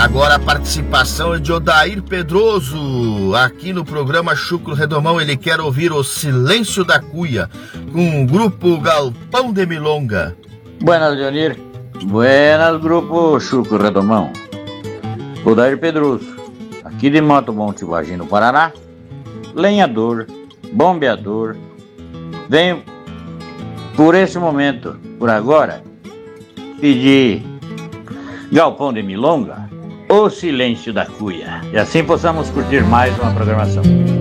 Agora a participação é de Odair Pedroso, aqui no programa Chucro Redomão. Ele quer ouvir O Silêncio da Cuia, com o grupo Galpão de Milonga. Buenas, Leonir. Buenas, grupo Chucro Redomão. Odair Pedroso, aqui de Mato Monte Vagim, no Paraná. Lenhador, bombeador. Venho, por esse momento, por agora, pedir Galpão de Milonga, O Silêncio da Cuia, e assim possamos curtir mais uma programação.